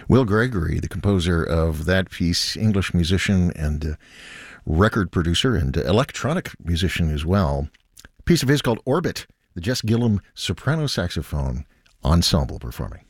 Will Gregory, the composer of that piece, English musician and record producer and electronic musician as well. A piece of his called Orbit, the Jess Gillum soprano saxophone ensemble performing.